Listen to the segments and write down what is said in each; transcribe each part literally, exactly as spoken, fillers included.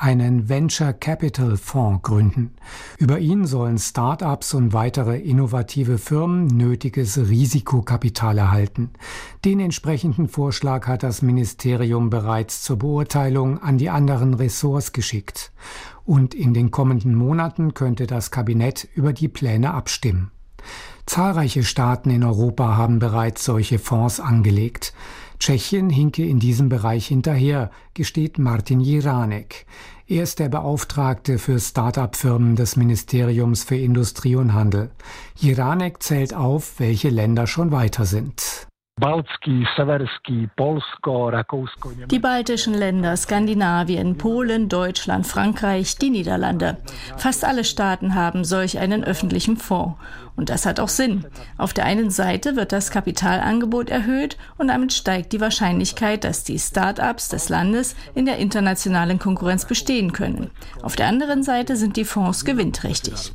einen Venture Capital Fonds gründen. Über ihn sollen Start-ups und weitere innovative Firmen nötiges Risikokapital erhalten. Den entsprechenden Vorschlag hat das Ministerium bereits zur Beurteilung an die anderen Ressorts geschickt. Und in den kommenden Monaten könnte das Kabinett über die Pläne abstimmen. Zahlreiche Staaten in Europa haben bereits solche Fonds angelegt. Tschechien hinke in diesem Bereich hinterher, gesteht Martin Jiránek. Er ist der Beauftragte für Start-up-Firmen des Ministeriums für Industrie und Handel. Jiránek zählt auf, welche Länder schon weiter sind. Die baltischen Länder, Skandinavien, Polen, Deutschland, Frankreich, die Niederlande. Fast alle Staaten haben solch einen öffentlichen Fonds. Und das hat auch Sinn. Auf der einen Seite wird das Kapitalangebot erhöht und damit steigt die Wahrscheinlichkeit, dass die Start-ups des Landes in der internationalen Konkurrenz bestehen können. Auf der anderen Seite sind die Fonds gewinnträchtig.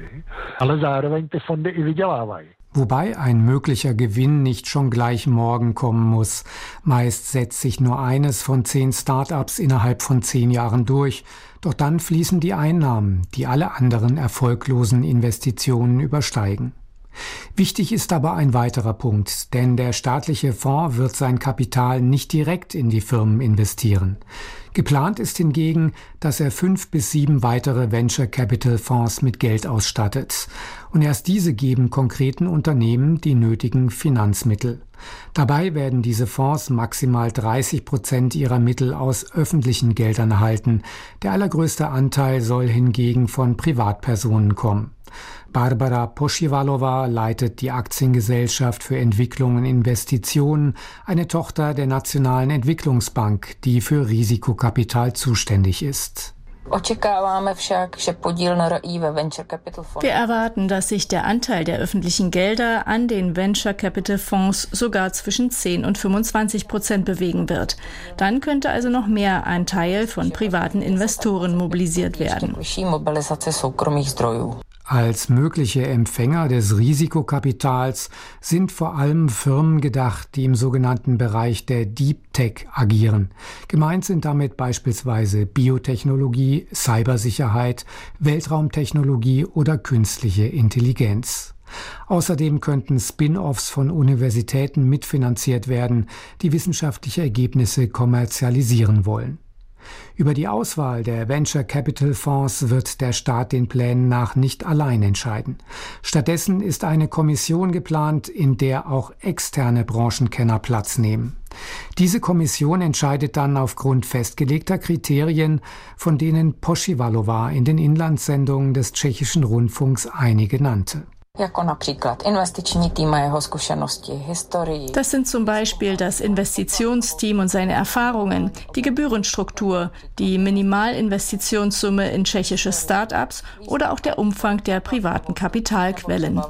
Wobei ein möglicher Gewinn nicht schon gleich morgen kommen muss. Meist setzt sich nur eines von zehn Start-ups innerhalb von zehn Jahren durch. Doch dann fließen die Einnahmen, die alle anderen erfolglosen Investitionen übersteigen. Wichtig ist aber ein weiterer Punkt, denn der staatliche Fonds wird sein Kapital nicht direkt in die Firmen investieren. Geplant ist hingegen, dass er fünf bis sieben weitere Venture Capital Fonds mit Geld ausstattet. Und erst diese geben konkreten Unternehmen die nötigen Finanzmittel. Dabei werden diese Fonds maximal dreißig Prozent ihrer Mittel aus öffentlichen Geldern erhalten. Der allergrößte Anteil soll hingegen von Privatpersonen kommen. Barbara Poschivalova leitet die Aktiengesellschaft für Entwicklung und Investitionen, eine Tochter der Nationalen Entwicklungsbank, die für Risikokapital zuständig ist. Wir erwarten, dass sich der Anteil der öffentlichen Gelder an den Venture Capital Fonds sogar zwischen zehn und fünfundzwanzig Prozent bewegen wird. Dann könnte also noch mehr ein Teil von privaten Investoren mobilisiert werden. Als mögliche Empfänger des Risikokapitals sind vor allem Firmen gedacht, die im sogenannten Bereich der Deep Tech agieren. Gemeint sind damit beispielsweise Biotechnologie, Cybersicherheit, Weltraumtechnologie oder künstliche Intelligenz. Außerdem könnten Spin-offs von Universitäten mitfinanziert werden, die wissenschaftliche Ergebnisse kommerzialisieren wollen. Über die Auswahl der Venture Capital Fonds wird der Staat den Plänen nach nicht allein entscheiden. Stattdessen ist eine Kommission geplant, in der auch externe Branchenkenner Platz nehmen. Diese Kommission entscheidet dann aufgrund festgelegter Kriterien, von denen Poschivalova in den Inlandssendungen des tschechischen Rundfunks einige nannte. Das sind zum Beispiel das Investitionsteam und seine Erfahrungen, die Gebührenstruktur, die Minimalinvestitionssumme in tschechische Start-ups oder auch der Umfang der privaten Kapitalquellen.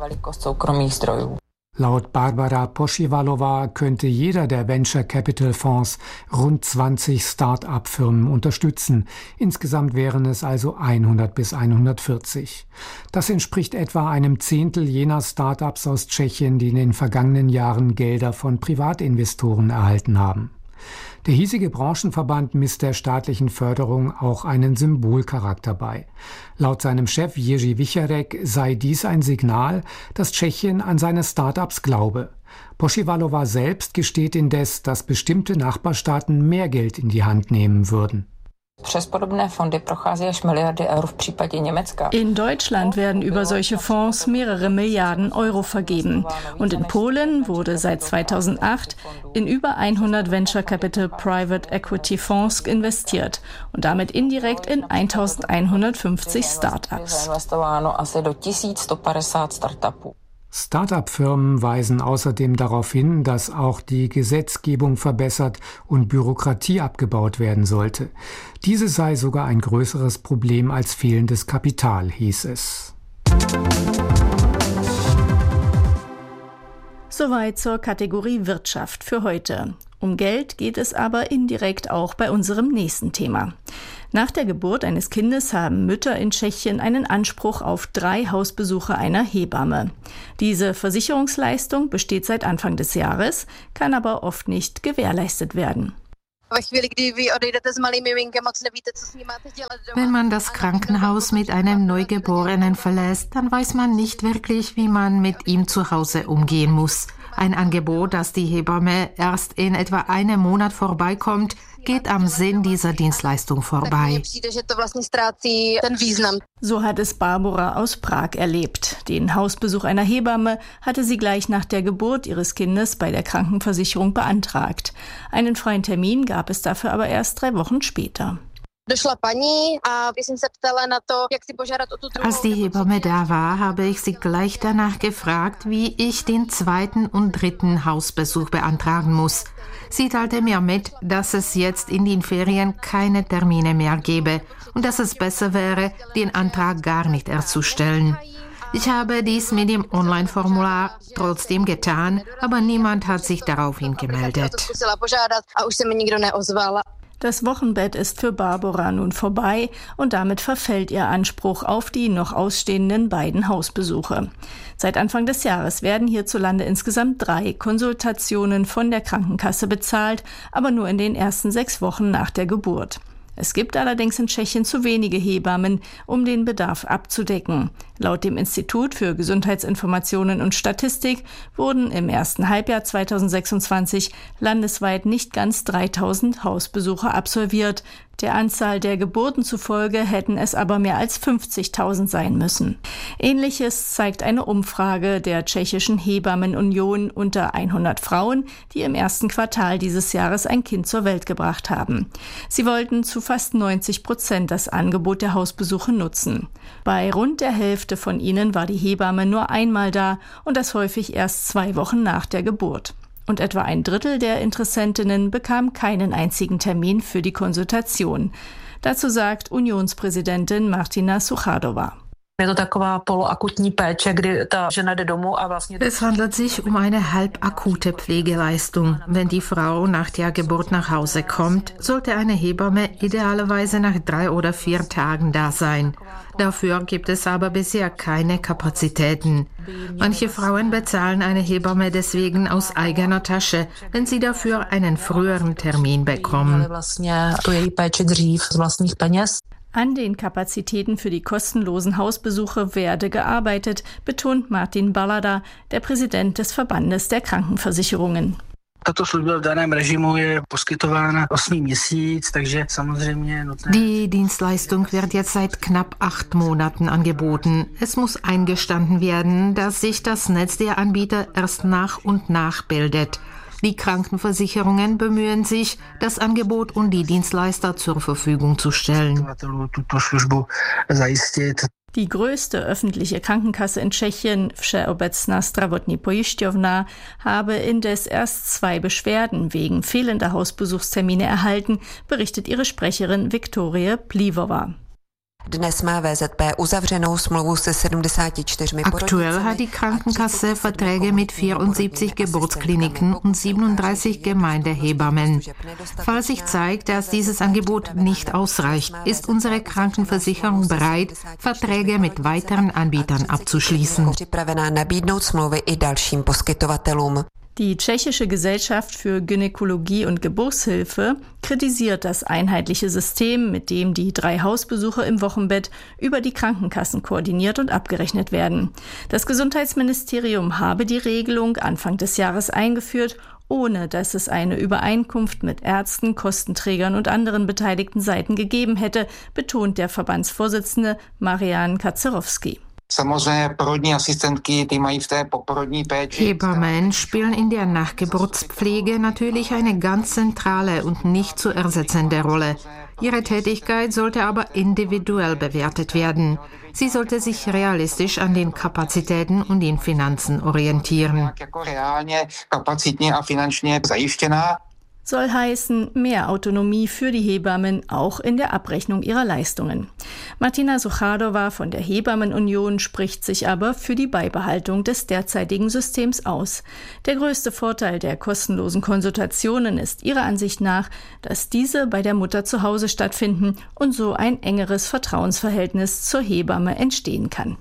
Laut Barbara Poschivalova könnte jeder der Venture Capital Fonds rund zwanzig Start-up-Firmen unterstützen. Insgesamt wären es also hundert bis hundertvierzig. Das entspricht etwa einem Zehntel jener Start-ups aus Tschechien, die in den vergangenen Jahren Gelder von Privatinvestoren erhalten haben. Der hiesige Branchenverband misst der staatlichen Förderung auch einen Symbolcharakter bei. Laut seinem Chef Jiří Wichárek sei dies ein Signal, dass Tschechien an seine Start-ups glaube. Poschivalova selbst gesteht indes, dass bestimmte Nachbarstaaten mehr Geld in die Hand nehmen würden. In Deutschland werden über solche Fonds mehrere Milliarden Euro vergeben. Und in Polen wurde seit zweitausendacht in über hundert Venture Capital Private Equity Fonds investiert und damit indirekt in eintausendeinhundertfünfzig Start-ups. Start-up-Firmen weisen außerdem darauf hin, dass auch die Gesetzgebung verbessert und Bürokratie abgebaut werden sollte. Diese sei sogar ein größeres Problem als fehlendes Kapital, hieß es. Soweit zur Kategorie Wirtschaft für heute. Um Geld geht es aber indirekt auch bei unserem nächsten Thema. Nach der Geburt eines Kindes haben Mütter in Tschechien einen Anspruch auf drei Hausbesuche einer Hebamme. Diese Versicherungsleistung besteht seit Anfang des Jahres, kann aber oft nicht gewährleistet werden. Wenn man das Krankenhaus mit einem Neugeborenen verlässt, dann weiß man nicht wirklich, wie man mit ihm zu Hause umgehen muss. Ein Angebot, das die Hebamme erst in etwa einem Monat vorbeikommt, geht am Sinn dieser Dienstleistung vorbei. So hat es Barbara aus Prag erlebt. Den Hausbesuch einer Hebamme hatte sie gleich nach der Geburt ihres Kindes bei der Krankenversicherung beantragt. Einen freien Termin gab es dafür aber erst drei Wochen später. Als die Hebamme da war, habe ich sie gleich danach gefragt, wie ich den zweiten und dritten Hausbesuch beantragen muss. Sie teilte mir mit, dass es jetzt in den Ferien keine Termine mehr gebe und dass es besser wäre, den Antrag gar nicht erst zu stellen. Ich habe dies mit dem Online-Formular trotzdem getan, aber niemand hat sich daraufhin gemeldet. Das Wochenbett ist für Barbara nun vorbei und damit verfällt ihr Anspruch auf die noch ausstehenden beiden Hausbesuche. Seit Anfang des Jahres werden hierzulande insgesamt drei Konsultationen von der Krankenkasse bezahlt, aber nur in den ersten sechs Wochen nach der Geburt. Es gibt allerdings in Tschechien zu wenige Hebammen, um den Bedarf abzudecken. Laut dem Institut für Gesundheitsinformationen und Statistik wurden im ersten Halbjahr zweitausendsechsundzwanzig landesweit nicht ganz dreitausend Hausbesuche absolviert. Der Anzahl der Geburten zufolge hätten es aber mehr als fünfzigtausend sein müssen. Ähnliches zeigt eine Umfrage der tschechischen Hebammenunion unter hundert Frauen, die im ersten Quartal dieses Jahres ein Kind zur Welt gebracht haben. Sie wollten zu fast neunzig Prozent das Angebot der Hausbesuche nutzen. Bei rund der Hälfte von ihnen war die Hebamme nur einmal da und das häufig erst zwei Wochen nach der Geburt. Und etwa ein Drittel der Interessentinnen bekam keinen einzigen Termin für die Konsultation. Dazu sagt Unionspräsidentin Martina Suchadová. Es handelt sich um eine halbakute Pflegeleistung. Wenn die Frau nach der Geburt nach Hause kommt, sollte eine Hebamme idealerweise nach drei oder vier Tagen da sein. Dafür gibt es aber bisher keine Kapazitäten. Manche Frauen bezahlen eine Hebamme deswegen aus eigener Tasche, wenn sie dafür einen früheren Termin bekommen. An den Kapazitäten für die kostenlosen Hausbesuche werde gearbeitet, betont Martin Balada, der Präsident des Verbandes der Krankenversicherungen. Die Dienstleistung wird jetzt seit knapp acht Monaten angeboten. Es muss eingestanden werden, dass sich das Netz der Anbieter erst nach und nach bildet. Die Krankenversicherungen bemühen sich, das Angebot und die Dienstleister zur Verfügung zu stellen. Die größte öffentliche Krankenkasse in Tschechien, Všeobecná zdravotní pojišťovna, habe indes erst zwei Beschwerden wegen fehlender Hausbesuchstermine erhalten, berichtet ihre Sprecherin Viktorie Plivová. Aktuell hat die Krankenkasse Verträge mit vierundsiebzig Geburtskliniken und siebenunddreißig Gemeindehebammen. Falls sich zeigt, dass dieses Angebot nicht ausreicht, ist unsere Krankenversicherung bereit, Verträge mit weiteren Anbietern abzuschließen. Die Tschechische Gesellschaft für Gynäkologie und Geburtshilfe kritisiert das einheitliche System, mit dem die drei Hausbesuche im Wochenbett über die Krankenkassen koordiniert und abgerechnet werden. Das Gesundheitsministerium habe die Regelung Anfang des Jahres eingeführt, ohne dass es eine Übereinkunft mit Ärzten, Kostenträgern und anderen beteiligten Seiten gegeben hätte, betont der Verbandsvorsitzende Marian Kacerowski. Hebammen spielen in der Nachgeburtspflege natürlich eine ganz zentrale und nicht zu ersetzende Rolle. Ihre Tätigkeit sollte aber individuell bewertet werden. Sie sollte sich realistisch an den Kapazitäten und den Finanzen orientieren. Soll heißen, mehr Autonomie für die Hebammen, auch in der Abrechnung ihrer Leistungen. Martina Suchadová von der Hebammenunion spricht sich aber für die Beibehaltung des derzeitigen Systems aus. Der größte Vorteil der kostenlosen Konsultationen ist ihrer Ansicht nach, dass diese bei der Mutter zu Hause stattfinden und so ein engeres Vertrauensverhältnis zur Hebamme entstehen kann.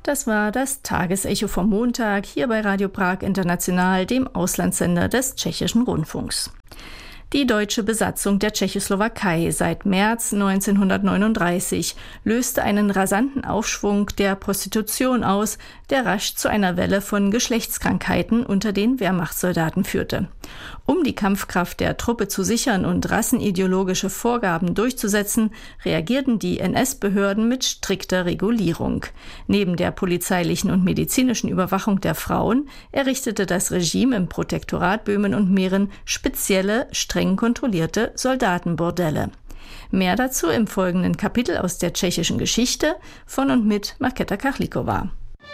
Das war das Tagesecho vom Montag hier bei Radio Prag International, dem Auslandssender des Tschechischen Rundfunks. Die deutsche Besatzung der Tschechoslowakei seit März neunzehnhundertneununddreißig löste einen rasanten Aufschwung der Prostitution aus, der rasch zu einer Welle von Geschlechtskrankheiten unter den Wehrmachtssoldaten führte. Um die Kampfkraft der Truppe zu sichern und rassenideologische Vorgaben durchzusetzen, reagierten die N S-Behörden mit strikter Regulierung. Neben der polizeilichen und medizinischen Überwachung der Frauen errichtete das Regime im Protektorat Böhmen und Mähren spezielle, streng kontrollierte Soldatenbordelle. Mehr dazu im folgenden Kapitel aus der tschechischen Geschichte von und mit Markéta Kachlíková.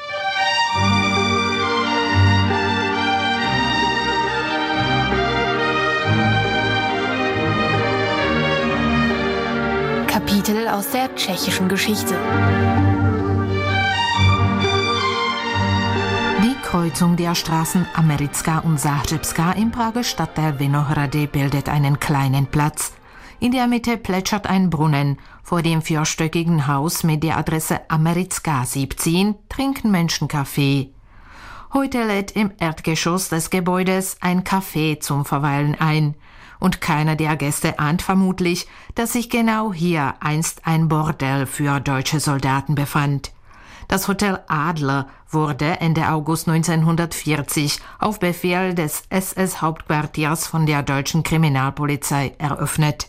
Kapitel aus der tschechischen Geschichte. Die Kreuzung der Straßen Americká und Záhřebská im Prager Stadtteil Vinohrady bildet einen kleinen Platz. In der Mitte plätschert ein Brunnen. Vor dem vierstöckigen Haus mit der Adresse Americká siebzehn trinken Menschen Kaffee. Heute lädt im Erdgeschoss des Gebäudes ein Café zum Verweilen ein. Und keiner der Gäste ahnt vermutlich, dass sich genau hier einst ein Bordell für deutsche Soldaten befand. Das Hotel Adler wurde Ende August neunzehnhundertvierzig auf Befehl des S S-Hauptquartiers von der deutschen Kriminalpolizei eröffnet.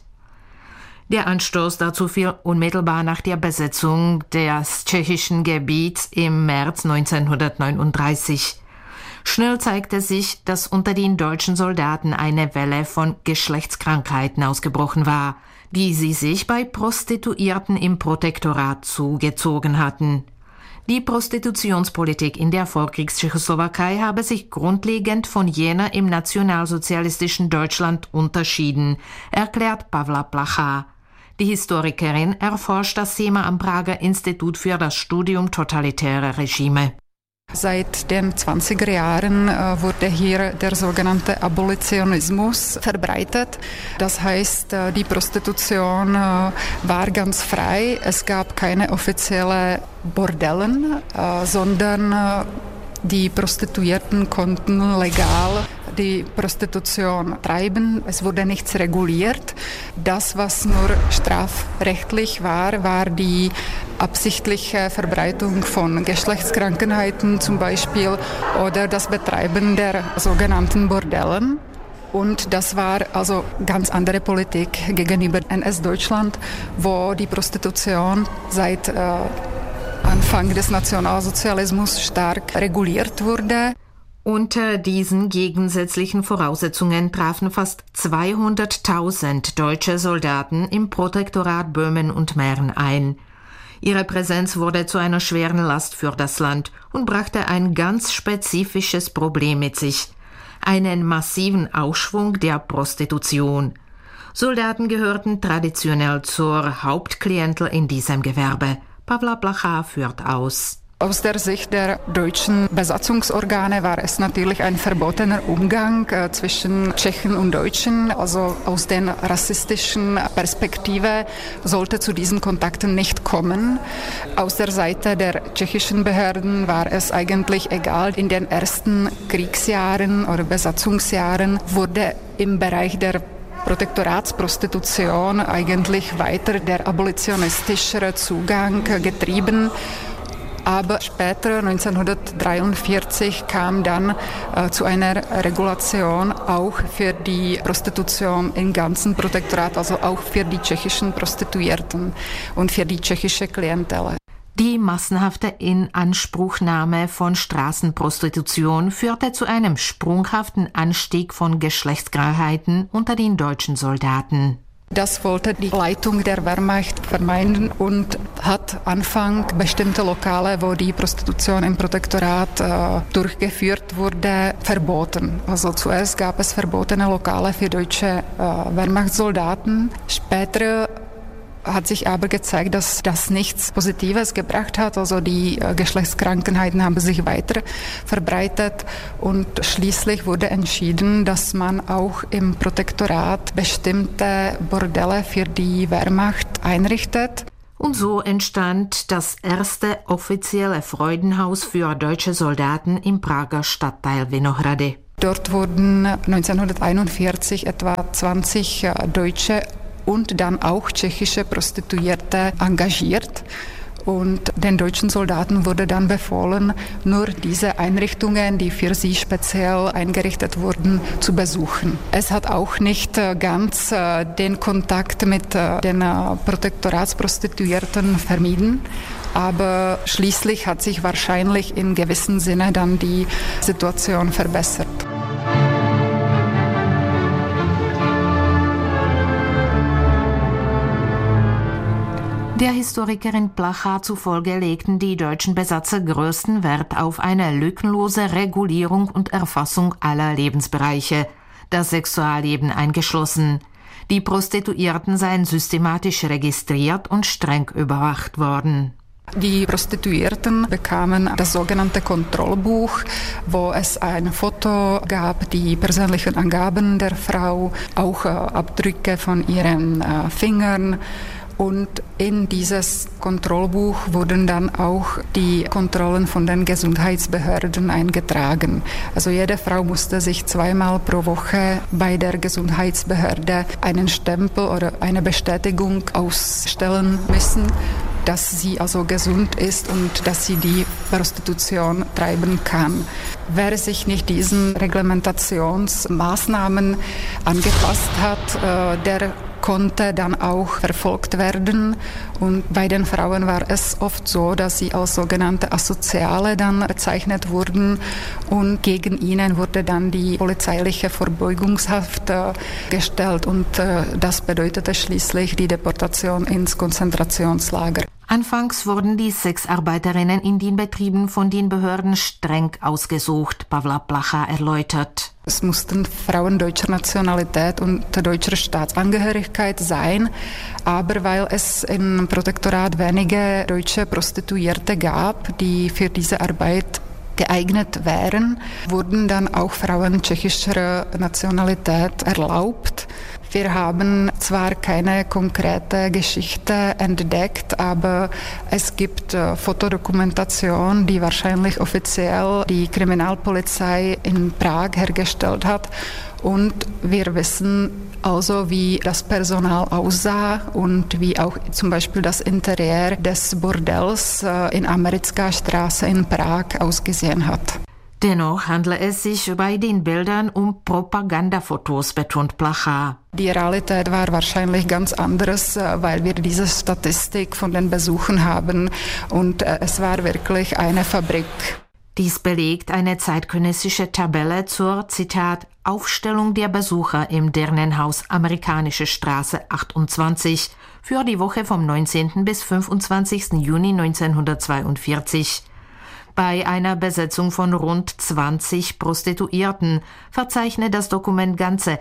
Der Anstoß dazu fiel unmittelbar nach der Besetzung des tschechischen Gebiets im März neunzehnhundertneununddreißig. Schnell zeigte sich, dass unter den deutschen Soldaten eine Welle von Geschlechtskrankheiten ausgebrochen war, die sie sich bei Prostituierten im Protektorat zugezogen hatten. Die Prostitutionspolitik in der Vorkriegs-Tschechoslowakei habe sich grundlegend von jener im nationalsozialistischen Deutschland unterschieden, erklärt Pavla Plachá. Die Historikerin erforscht das Thema am Prager Institut für das Studium totalitärer Regime. Seit den zwanziger Jahren äh, wurde hier der sogenannte Abolitionismus verbreitet. Das heißt, äh, die Prostitution äh, war ganz frei. Es gab keine offiziellen Bordellen, äh, sondern äh, die Prostituierten konnten legal die Prostitution treiben. Es wurde nichts reguliert. Das, was nur strafrechtlich war, war die absichtliche Verbreitung von Geschlechtskrankheiten zum Beispiel oder das Betreiben der sogenannten Bordellen. Und das war also ganz andere Politik gegenüber N S-Deutschland, wo die Prostitution seit äh, Anfang des Nationalsozialismus stark reguliert wurde. Unter diesen gegensätzlichen Voraussetzungen trafen fast zweihunderttausend deutsche Soldaten im Protektorat Böhmen und Mähren ein. Ihre Präsenz wurde zu einer schweren Last für das Land und brachte ein ganz spezifisches Problem mit sich: einen massiven Aufschwung der Prostitution. Soldaten gehörten traditionell zur Hauptklientel in diesem Gewerbe. Pavla Plachá führt aus. Aus der Sicht der deutschen Besatzungsorgane war es natürlich ein verbotener Umgang äh, zwischen Tschechen und Deutschen. Also aus der rassistischen Perspektive sollte zu diesen Kontakten nicht kommen. Aus der Seite der tschechischen Behörden war es eigentlich egal. In den ersten Kriegsjahren oder Besatzungsjahren wurde im Bereich der Protektoratsprostitution eigentlich weiter der abolitionistische Zugang getrieben. Aber später, neunzehnhundertdreiundvierzig, kam dann äh, zu einer Regulation auch für die Prostitution im ganzen Protektorat, also auch für die tschechischen Prostituierten und für die tschechische Klientel. Die massenhafte Inanspruchnahme von Straßenprostitution führte zu einem sprunghaften Anstieg von Geschlechtskrankheiten unter den deutschen Soldaten. Das wollte die Leitung der Wehrmacht vermeiden und hat Anfang bestimmte Lokale, wo die Prostitution im Protektorat äh, durchgeführt wurde, verboten. Also zuerst gab es verbotene Lokale für deutsche äh, Wehrmachtssoldaten. Später hat sich aber gezeigt, dass das nichts Positives gebracht hat. Also die äh, Geschlechtskrankheiten haben sich weiter verbreitet und schließlich wurde entschieden, dass man auch im Protektorat bestimmte Bordelle für die Wehrmacht einrichtet. Und so entstand das erste offizielle Freudenhaus für deutsche Soldaten im Prager Stadtteil Vinohrady. Dort wurden neunzehnhunderteinundvierzig etwa zwanzig deutsche und dann auch tschechische Prostituierte engagiert. Und den deutschen Soldaten wurde dann befohlen, nur diese Einrichtungen, die für sie speziell eingerichtet wurden, zu besuchen. Es hat auch nicht ganz den Kontakt mit den Protektoratsprostituierten vermieden. Aber schließlich hat sich wahrscheinlich in gewissem Sinne dann die Situation verbessert. Der Historikerin Placha zufolge legten die deutschen Besatzer größten Wert auf eine lückenlose Regulierung und Erfassung aller Lebensbereiche, das Sexualleben eingeschlossen. Die Prostituierten seien systematisch registriert und streng überwacht worden. Die Prostituierten bekamen das sogenannte Kontrollbuch, wo es ein Foto gab, die persönlichen Angaben der Frau, auch Abdrücke von ihren Fingern. Und in dieses Kontrollbuch wurden dann auch die Kontrollen von den Gesundheitsbehörden eingetragen. Also jede Frau musste sich zweimal pro Woche bei der Gesundheitsbehörde einen Stempel oder eine Bestätigung ausstellen müssen, dass sie also gesund ist und dass sie die Prostitution treiben kann. Wer sich nicht diesen Reglementationsmaßnahmen angepasst hat, der konnte dann auch verfolgt werden. Und bei den Frauen war es oft so, dass sie als sogenannte Asoziale dann bezeichnet wurden und gegen ihnen wurde dann die polizeiliche Verbeugungshaft äh, gestellt und äh, das bedeutete schließlich die Deportation ins Konzentrationslager. Anfangs wurden die Sexarbeiterinnen in den Betrieben von den Behörden streng ausgesucht, Pavla Placha erläutert. Es mussten Frauen deutscher Nationalität und deutscher Staatsangehörigkeit sein, aber weil es im Protektorat wenige deutsche Prostituierte gab, die für diese Arbeit geeignet wären, wurden dann auch Frauen tschechischer Nationalität erlaubt. Wir haben zwar keine konkrete Geschichte entdeckt, aber es gibt äh, Fotodokumentation, die wahrscheinlich offiziell die Kriminalpolizei in Prag hergestellt hat. Und wir wissen also, wie das Personal aussah und wie auch zum Beispiel das Interieur des Bordells äh, in Americká Straße in Prag ausgesehen hat. Dennoch handle es sich bei den Bildern um Propagandafotos, betont Placha. Die Realität war wahrscheinlich ganz anders, weil wir diese Statistik von den Besuchen haben und es war wirklich eine Fabrik. Dies belegt eine zeitgenössische Tabelle zur, Zitat, Aufstellung der Besucher im Dirnenhaus Amerikanische Straße achtundzwanzig für die Woche vom neunzehnten bis fünfundzwanzigsten Juni neunzehnhundertzweiundvierzig. Bei einer Besetzung von rund zwanzig Prostituierten verzeichnet das Dokument ganze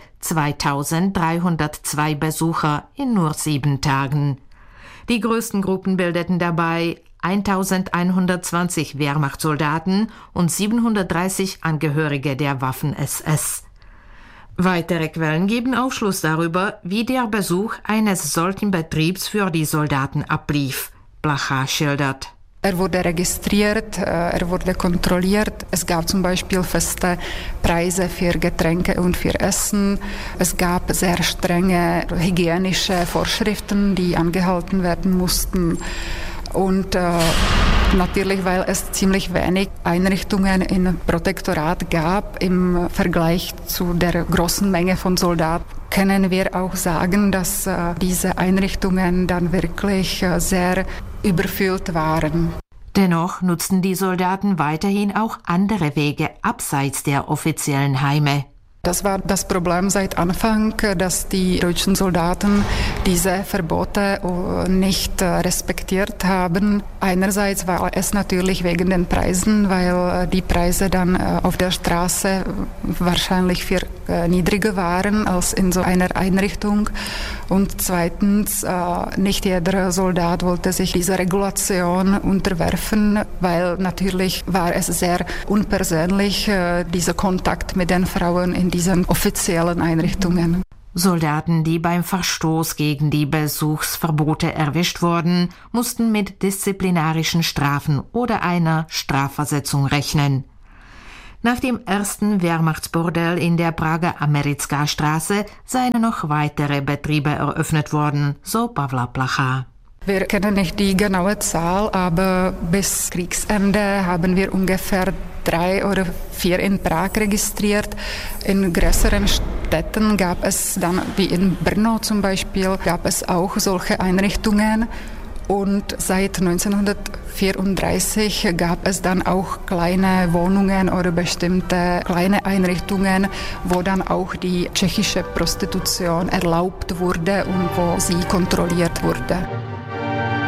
zweitausenddreihundertzwei Besucher in nur sieben Tagen. Die größten Gruppen bildeten dabei eintausendeinhundertzwanzig Wehrmachtssoldaten und siebenhundertdreißig Angehörige der Waffen-S S. Weitere Quellen geben Aufschluss darüber, wie der Besuch eines solchen Betriebs für die Soldaten ablief. Placha schildert. Er wurde registriert, er wurde kontrolliert. Es gab zum Beispiel feste Preise für Getränke und für Essen. Es gab sehr strenge hygienische Vorschriften, die angehalten werden mussten. Und äh, natürlich, weil es ziemlich wenig Einrichtungen im Protektorat gab im Vergleich zu der großen Menge von Soldaten, können wir auch sagen, dass äh, diese Einrichtungen dann wirklich äh, sehr überfüllt waren. Dennoch nutzten die Soldaten weiterhin auch andere Wege abseits der offiziellen Heime. Das war das Problem seit Anfang, dass die deutschen Soldaten diese Verbote nicht respektiert haben. Einerseits war es natürlich wegen den Preisen, weil die Preise dann auf der Straße wahrscheinlich viel niedriger waren als in so einer Einrichtung. Und zweitens, nicht jeder Soldat wollte sich dieser Regulation unterwerfen, weil natürlich war es sehr unpersönlich, dieser Kontakt mit den Frauen in diesen offiziellen Einrichtungen. Soldaten, die beim Verstoß gegen die Besuchsverbote erwischt wurden, mussten mit disziplinarischen Strafen oder einer Strafversetzung rechnen. Nach dem ersten Wehrmachtsbordell in der Prager Americká Straße seien noch weitere Betriebe eröffnet worden, so Pavla Placha. Wir kennen nicht die genaue Zahl, aber bis Kriegsende haben wir ungefähr drei oder vier in Prag registriert. In größeren Städten gab es dann, wie in Brno zum Beispiel, gab es auch solche Einrichtungen. Und seit neunzehnhundertvierunddreißig gab es dann auch kleine Wohnungen oder bestimmte kleine Einrichtungen, wo dann auch die tschechische Prostitution erlaubt wurde und wo sie kontrolliert wurde.